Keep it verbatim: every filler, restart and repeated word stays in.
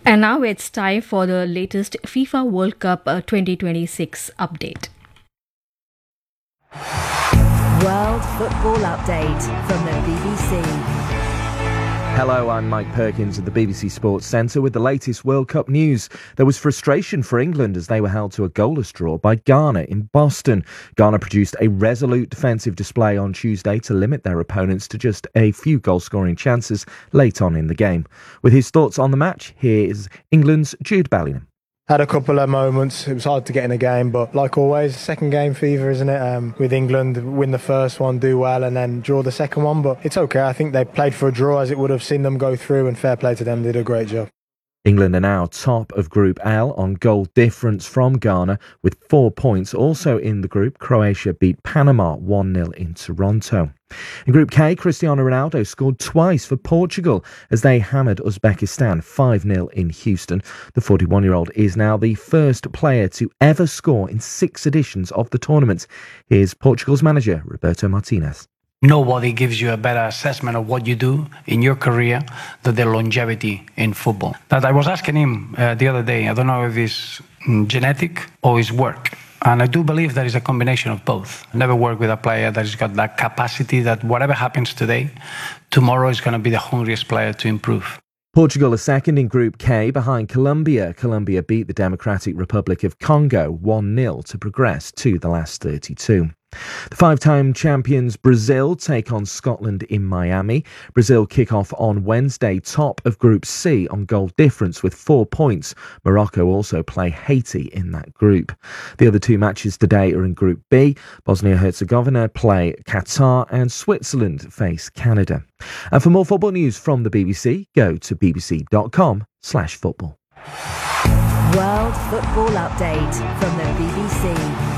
And now it's time for the latest FIFA World Cup uh, twenty twenty-six update. World Football Update from the B B C. Hello, I'm Mike Perkins at the B B C Sports Centre with the latest World Cup news. There was frustration for England as they were held to a goalless draw by Ghana in Boston. Ghana produced a resolute defensive display on Tuesday to limit their opponents to just a few goal-scoring chances late on in the game. With his thoughts on the match, here is England's Jude Bellingham. Had a couple of moments. It was hard to get in a game, but like always, second game fever, isn't it? Um, with England, win the first one, do well, and then draw the second one. But it's okay. I think they played for a draw as it would have seen them go through, and fair play to them. They did a great job. England are now top of Group L on goal difference from Ghana with four points. Also in the group, Croatia beat Panama one nil in Toronto. In Group K, Cristiano Ronaldo scored twice for Portugal as they hammered Uzbekistan five nil in Houston. The forty-one-year-old is now the first player to ever score in six editions of the tournament. Here's Portugal's manager, Roberto Martinez. Nobody gives you a better assessment of what you do in your career than the longevity in football. That I was asking him uh, the other day, I don't know if it's mm, genetic or it's work. And I do believe there is a combination of both. I never worked with a player that has got that capacity that whatever happens today, tomorrow is going to be the hungriest player to improve. Portugal are second in Group K behind Colombia. Colombia beat the Democratic Republic of Congo one nil to progress to the last thirty-two. The five-time champions Brazil take on Scotland in Miami. Brazil kick off on Wednesday, top of Group C on goal difference with four points. Morocco also play Haiti in that group. The other two matches today are in Group B. Bosnia-Herzegovina play Qatar and Switzerland face Canada. And for more football news from the B B C, go to bbc.com slash football. World Football Update from the B B C.